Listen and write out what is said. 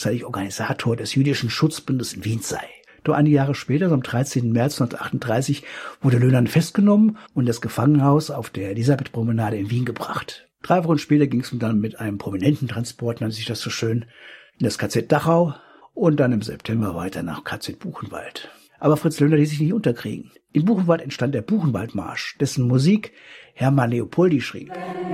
kurzzeitig Organisator des Jüdischen Schutzbundes in Wien sei. Doch einige Jahre später, am 13. März 1938, wurde Löhnern festgenommen und in das Gefangenhaus auf der Elisabethpromenade in Wien gebracht. 3 Wochen später ging es ihm dann mit einem prominenten Transport, nannte sich das so schön, in das KZ Dachau und dann im September weiter nach KZ Buchenwald. Aber Fritz Löhner ließ sich nicht unterkriegen. In Buchenwald entstand der Buchenwaldmarsch, dessen Musik Hermann Leopoldi schrieb.